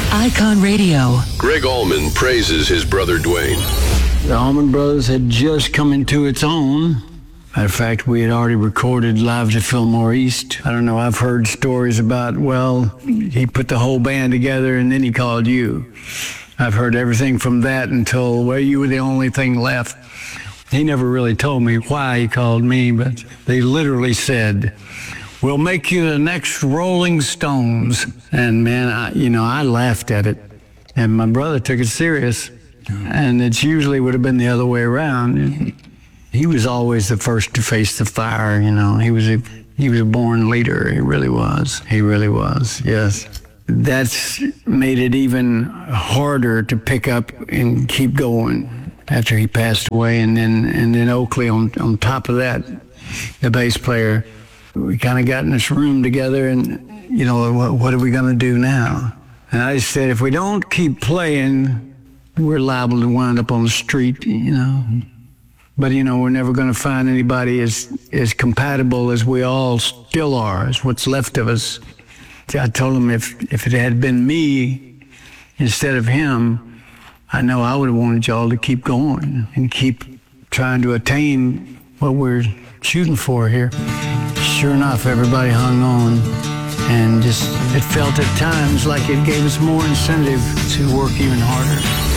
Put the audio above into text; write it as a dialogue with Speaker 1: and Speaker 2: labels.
Speaker 1: Icon Radio.
Speaker 2: Greg Allman praises his brother Dwayne.
Speaker 3: The Allman Brothers had just come into its own. Matter of fact, we had already recorded Live to Fillmore East. I don't know, I've heard stories about, well, he put the whole band together and then he called you. I've heard everything from that until, well, you were the only thing left. He never really told me why he called me, but they literally said, "We'll make you the next Rolling Stones." And man, I laughed at it. And my brother took it serious. And it usually would have been the other way around. He was always the first to face the fire, He was a born leader. He really was. He really was, yes. That's made it even harder to pick up and keep going after he passed away. And then Oakley on top of that, the bass player. We kind of got in this room together and, what are we going to do now? And I said, if we don't keep playing, we're liable to wind up on the street, But, we're never going to find anybody as compatible as we all still are, as what's left of us. I told him if it had been me instead of him, I know I would have wanted y'all to keep going and keep trying to attain what we're shooting for here. Sure enough, everybody hung on, and it felt at times like it gave us more incentive to work even harder.